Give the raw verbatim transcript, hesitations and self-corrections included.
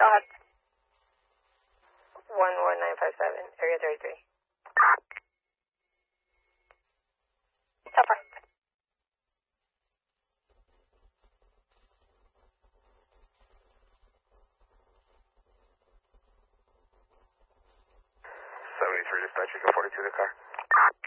Dot one one nine five seven, area thirty-three. Stop right. seventy-three dispatch, you go forty-two to the car.